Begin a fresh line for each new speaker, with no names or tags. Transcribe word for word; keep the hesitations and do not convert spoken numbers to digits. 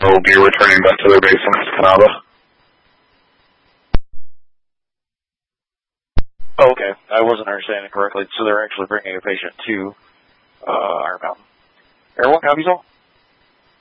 will be returning back to their base in Escanaba.
Oh, okay. I wasn't understanding correctly. So they're actually bringing a patient to uh, Iron Mountain. Air One, copies all.